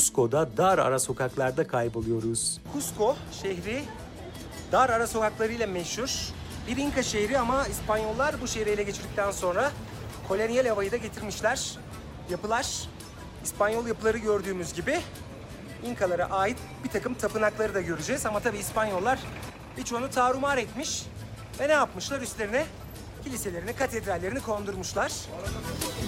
Cusco'da dar ara sokaklarda kayboluyoruz. Cusco şehri dar ara sokaklarıyla meşhur. Bir İnka şehri ama İspanyollar bu şehri ele geçirdikten sonra kolonyal havayı da getirmişler. Yapılar, İspanyol yapıları gördüğümüz gibi İnkalara ait bir takım tapınakları da göreceğiz. Ama tabii İspanyollar birçoğunu tarumar etmiş ve ne yapmışlar? Üstlerine kiliselerini, katedrallerini kondurmuşlar.